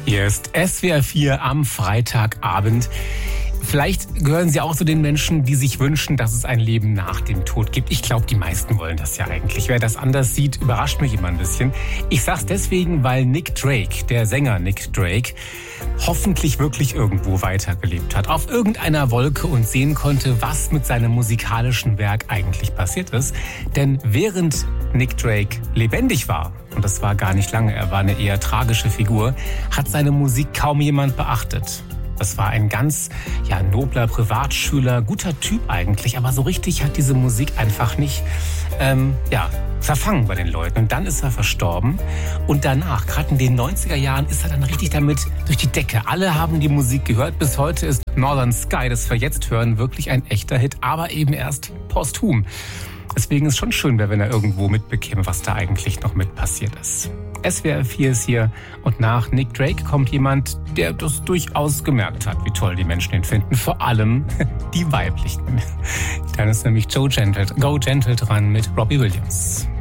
Hier ist SWR 4 am Freitagabend. Vielleicht gehören Sie auch zu den Menschen, die sich wünschen, dass es ein Leben nach dem Tod gibt. Ich glaube, die meisten wollen das ja eigentlich. Wer das anders sieht, überrascht mich immer ein bisschen. Ich sag's deswegen, weil Nick Drake, der Sänger Nick Drake, hoffentlich wirklich irgendwo weitergelebt hat, auf irgendeiner Wolke und sehen konnte, was mit seinem musikalischen Werk eigentlich passiert ist. Denn während Nick Drake lebendig war, und das war gar nicht lange, er war eine eher tragische Figur, hat seine Musik kaum jemand beachtet. Das war ein ganz nobler Privatschüler, guter Typ eigentlich, aber so richtig hat diese Musik einfach nicht verfangen bei den Leuten. Und dann ist er verstorben und danach, gerade in den 90er Jahren, ist er dann richtig damit durch die Decke. Alle haben die Musik gehört. Bis heute ist Northern Sky, das wir jetzt hören, wirklich ein echter Hit, aber eben erst posthum. Deswegen ist es schon schön, wenn er irgendwo mitbekäme, was da eigentlich noch mit passiert ist. SWR 4 ist hier und nach Nick Drake kommt jemand, der das durchaus gemerkt hat, wie toll die Menschen ihn finden. Vor allem die weiblichen. Dann ist nämlich Go Gentle dran mit Robbie Williams.